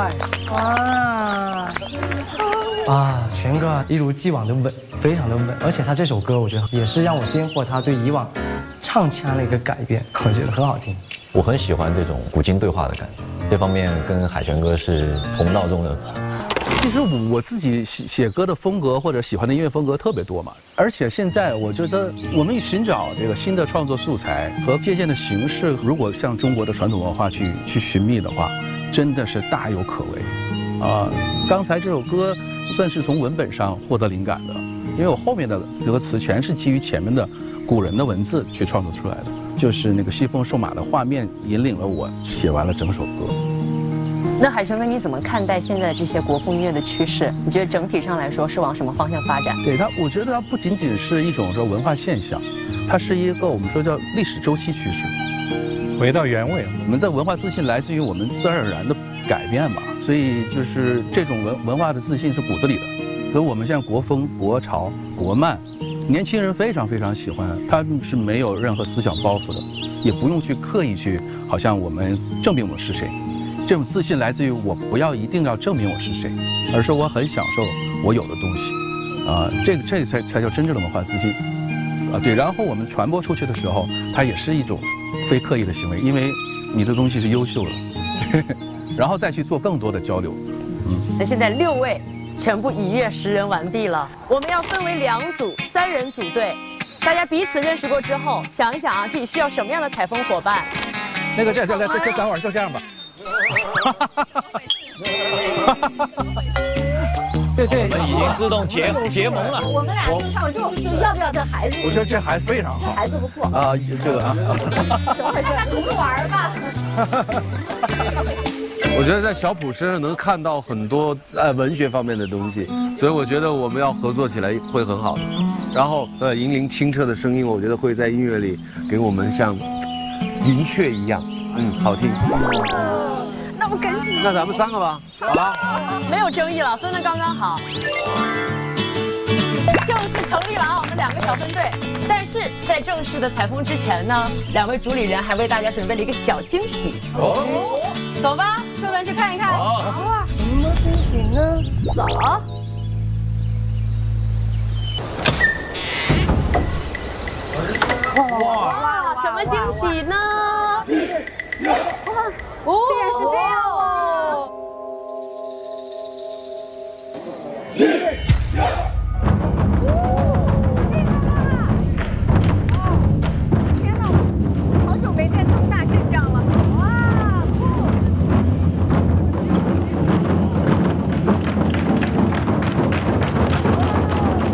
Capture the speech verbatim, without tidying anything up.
哇！啊，全哥一如既往的稳，非常的稳，而且他这首歌我觉得也是让我颠覆他对以往唱腔的一个改变，我觉得很好听。 我很喜欢这种古今对话的感觉，这方面跟海泉哥是同道中人。 其实我自己写写歌的风格或者喜欢的音乐风格特别多嘛，而且现在我觉得我们寻找这个新的创作素材和借鉴的形式，如果向中国的传统文化去去寻觅的话，真的是大有可为。啊、呃，刚才这首歌算是从文本上获得灵感的，因为我后面的歌词全是基于前面的古人的文字去创作出来的，就是那个西风瘦马的画面引领了我写完了整首歌。 那海泉哥，你怎么看待现在这些国风音乐的趋势？你觉得整体上来说是往什么方向发展？ 对它，我觉得它不仅仅是一种说文化现象，它是一个我们说叫历史周期趋势。 回到原位， 我们的文化自信来自于我们自然而然的改变吧，所以就是这种文文化的自信是骨子里的。所以我们现在国风、国潮、国漫，年轻人非常非常喜欢，他们是没有任何思想包袱的，也不用去刻意去，好像我们证明我是谁。这种自信来自于我不要一定要证明我是谁，而是我很享受我有的东西，啊、呃，这个这个才才叫真正的文化自信，啊、呃、对。然后我们传播出去的时候，它也是一种非刻意的行为，因为你的东西是优秀的，然后再去做更多的交流。 嗯，那现在六位全部以乐识人完毕了，我们要分为两组，三人组队，大家彼此认识过之后，想一想啊，自己需要什么样的采风伙伴？ 那个这这这这等会儿就这样吧。 对对， 我们已经自动结结盟了。 我们俩就上就就要不要这孩子？ 我说这孩子非常好， 孩子不错啊，这个啊， 怎么回事？出去玩吧。 我觉得在小普身上能看到很多呃文学方面的东西，所以我觉得我们要合作起来会很好的。然后呃，银铃清澈的声音，我觉得会在音乐里给我们像云雀一样，嗯，好听。 那我赶紧。 那咱们三个吧，好吧？ 没有争议了，分得刚刚好。正式成立了啊，我们两个小分队。但是在正式的采风之前呢，两位主理人还为大家准备了一个小惊喜。哦，走吧，出门去看一看。 哇，什么惊喜呢？走。 哇，什么惊喜呢？ 哇，哦，竟然是这样